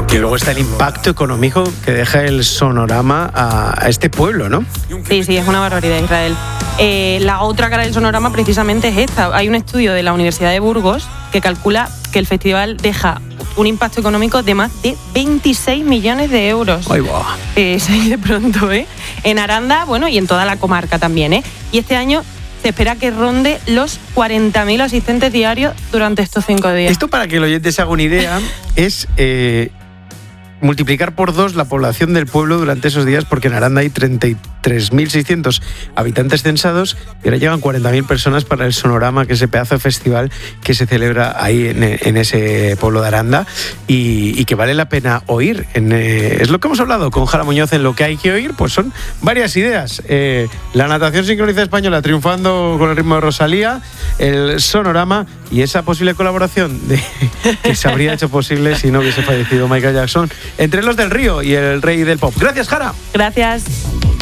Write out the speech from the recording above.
Y luego está el impacto económico que deja el Sonorama a este pueblo, ¿no? Sí, es una barbaridad, Israel. La otra cara del Sonorama precisamente es esta. Hay un estudio de la Universidad de Burgos que calcula que el festival deja un impacto económico de más de 26 millones de euros. ¡Ay, va! Sí, de pronto, ¿eh? En Aranda, bueno, y en toda la comarca también, ¿eh? Y este año se espera que ronde los 40.000 asistentes diarios durante estos 5 días. Esto, para que el oyente se haga una idea, es multiplicar por 2 la población del pueblo durante esos días, porque en Aranda hay 33.600 habitantes censados y ahora llegan 40.000 personas para el Sonorama, que es ese pedazo de festival que se celebra ahí en ese pueblo de Aranda y que vale la pena oír. Es lo que hemos hablado con Jara Muñoz en Lo que hay que oír, pues son varias ideas. La natación sincronizada española triunfando con el ritmo de Rosalía, el Sonorama y esa posible colaboración que se habría hecho posible si no hubiese fallecido Michael Jackson entre los del Río y el rey del pop. Gracias, Jara. Gracias.